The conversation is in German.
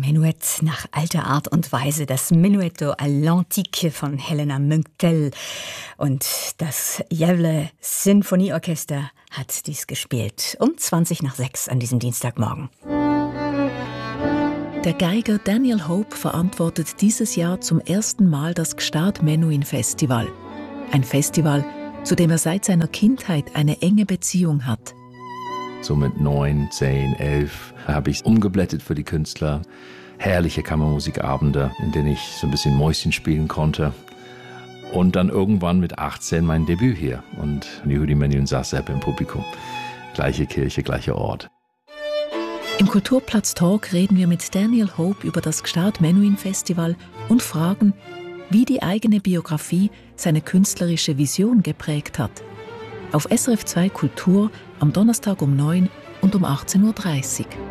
Menuett nach alter Art und Weise, das Menuetto à l'Antique von Helena Münctel. Und das Gävle Sinfonieorchester hat dies gespielt um 5:20 an diesem Dienstagmorgen. Der Geiger Daniel Hope verantwortet dieses Jahr zum ersten Mal das Gstaad Menuhin Festival. Ein Festival, zu dem er seit seiner Kindheit eine enge Beziehung hat. So mit 9, 10, 11 habe ich umgeblättert für die Künstler. Herrliche Kammermusikabende, in denen ich so ein bisschen Mäuschen spielen konnte. Und dann irgendwann mit 18 mein Debüt hier. Und Yehudi Menuhin saß selber im Publikum. Gleiche Kirche, gleicher Ort. Im Kulturplatz Talk reden wir mit Daniel Hope über das Gstaad Menuhin Festival und fragen, wie die eigene Biografie seine künstlerische Vision geprägt hat. Auf SRF 2 Kultur am Donnerstag um 9 und um 18:30 Uhr.